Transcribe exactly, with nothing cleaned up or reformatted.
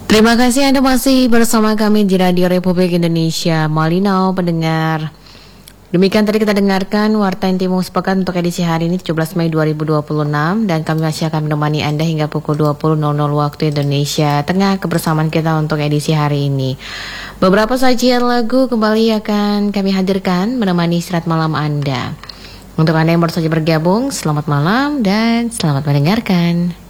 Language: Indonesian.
Terima kasih Anda masih bersama kami di Radio Republik Indonesia Malinau pendengar. Demikian tadi kita dengarkan Warta Intimu Sepekan untuk edisi hari ini tujuh belas Mei dua ribu dua puluh enam. Dan kami masih akan menemani Anda hingga pukul dua puluh waktu Indonesia Tengah kebersamaan kita untuk edisi hari ini. Beberapa sajian lagu kembali akan kami hadirkan menemani istirahat malam Anda. Untuk Anda yang baru saja bergabung, selamat malam dan selamat mendengarkan.